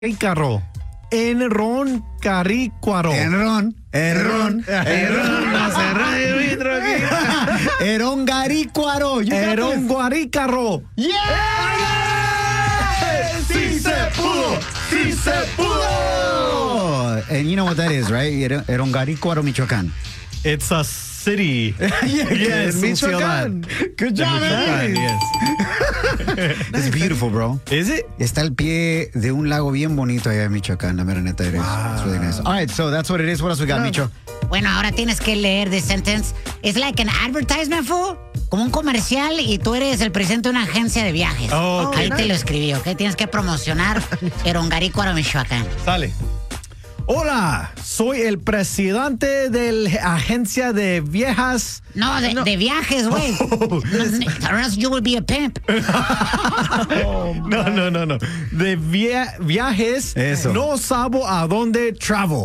Carro. Enron Caricuaro. Errón. Erón Garicuaro. Erón Guaricarro. ¡Yeah! ¡Sí se pudo! ¡Sí se pudo! And you know what that is, right? Erón Garicuaro, Michoacán. It's a city. Yes, Michoacán. Good job, Michoacán, man. yes. It's beautiful, bro. Is it? Está al pie de un lago bien bonito allá en Michoacán, la mera neta. It's really nice. All right, so that's what it is. What else we got, Micho? Bueno, ahora tienes que leer the sentence. It's like an advertisement, fool. Como un comercial y tú eres el presidente de una agencia de viajes. Oh, okay. Ahí te lo escribí, ¿ok? Tienes que promocionar Erongarícuaro, Michoacán. Sale. Hola, soy el presidente de la agencia de viejas. No, de viajes, güey. Or else you will be a pimp. No. De viajes. Eso. No sabo a dónde travel.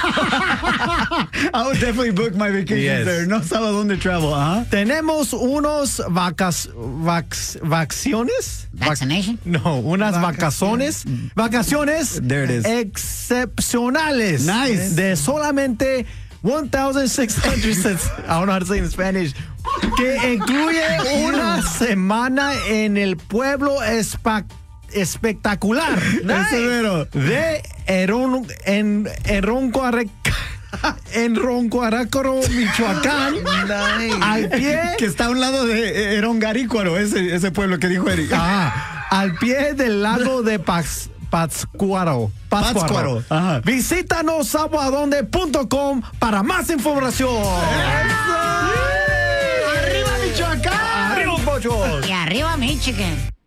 I would definitely book my vacation Yes. there. No sabe a dónde travel, ¿ah? Tenemos unos vacaciones. Vaccination? No, unas vacaciones There it is. excepcionales. Nice. De solamente 1,600 cents. I don't know how to say in Spanish. Que incluye una semana en el pueblo espectacular. De Roncoarácaro, Michoacán. Al pie. Que está a un lado de Erón Garícuaro, ese pueblo que dijo Eric. Al pie del lago de Pátzcuaro. Ajá. Visítanos saboadonde.com para más información. ¡Arriba Michoacán! ¡Arriba, pollos! Y arriba, Michigan.